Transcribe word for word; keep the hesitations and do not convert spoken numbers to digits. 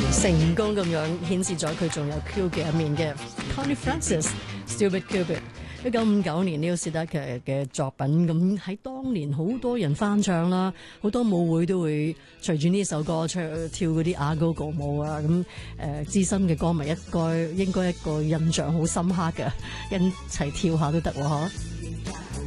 成功咁樣顯示咗佢仲有 Q 嘅一面嘅 Connie Francis，Stupid Cupid，一九五九年呢個史德嘅嘅作品，咁喺當年好多人翻唱啦，好多舞會都會隨住呢首歌唱跳嗰啲阿高歌舞啊，咁誒資深嘅歌迷一該應該一個印象好深刻嘅，一齊跳下都得喎嗬。